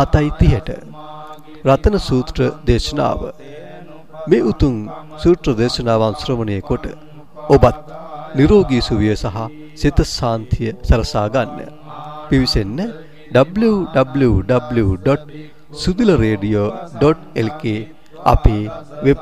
7:30ට රතන සූත්‍ර දේශනාව මේ උතුම් සූත්‍ර දේශනාවන් ශ්‍රවණය කොට ඔබත් නිරෝගී සුවය සහ සිත ශාන්තිය සලසා ගන්න. පිවිසෙන්න www.sudilaradio.lk අපේ වෙබ්